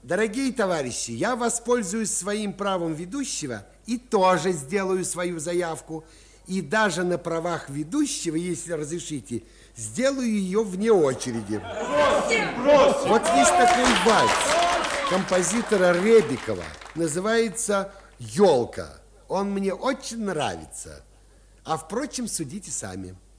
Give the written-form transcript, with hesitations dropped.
Дорогие товарищи, я воспользуюсь своим правом ведущего и тоже сделаю свою заявку. И даже на правах ведущего, если разрешите, сделаю ее вне очереди. Бросим! Вот есть такой вальс композитора Ребикова. Называется «Елка». Он мне очень нравится. А впрочем, судите сами.